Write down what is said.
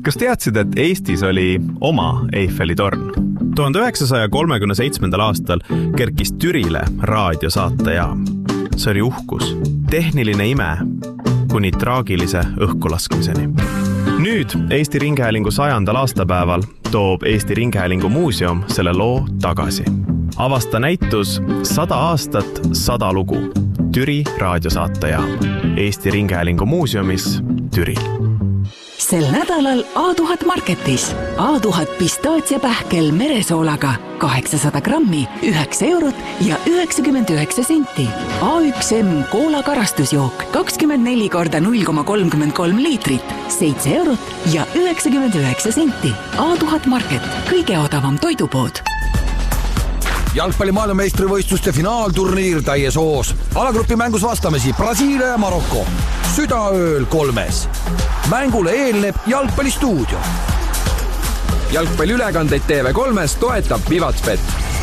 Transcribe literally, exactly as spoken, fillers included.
Kas teadsid, et Eestis oli oma Eiffeli torn? tuhande üheksasaja kolmekümne seitsmendal aastal kerkis Türile raadiosaatejaam. See oli uhkus, tehniline ime kuni traagilise õhkulaskmiseni. Nüüd Eesti Ringhäälingu sajandal aastapäeval toob Eesti Ringhäälingu muuseum selle loo tagasi. Avasta näitus sada aastat, sada lugu. Türi raadiosaatejaam Eesti Ringhäälingu muuseumis Türil. Sel nädalal A tuhat Marketis. A tuhat pistaatsiapähkel meresoolaga kaheksasada grammi, üheksa eurot ja üheksakümmend üheksa senti. A üks M koola karastusjook kakskümmend neli korda null koma kolmkümmend kolm liitrit, seitse eurot ja üheksakümmend üheksa senti. A tuhat Market, kõige odavam toidupood. Jalgpalli maailmameistrivõistluste finaalturniir täies hoos. Alagrupi mängus vastamisi Brasiilia ja Marokko. Südaööl kolmes. Mängule eelneb jalgpallistuudio. Jalgpalli ülekandeid T V kolmes toetab Vivatspet.